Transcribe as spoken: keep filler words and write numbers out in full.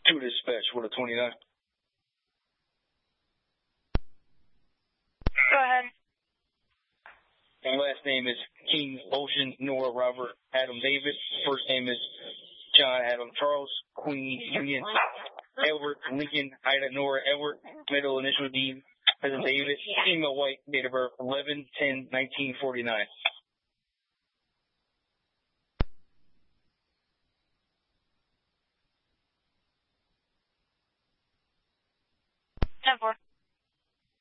To dispatch with a twenty-nine. Go ahead. And last name is King Ocean Nora Robert Adam David. First name is John Adam Charles Queen Union Edward Lincoln Ida Nora Edward. Middle initial D as in David. Female white. Date of birth eleven ten nineteen forty-nine. ten four.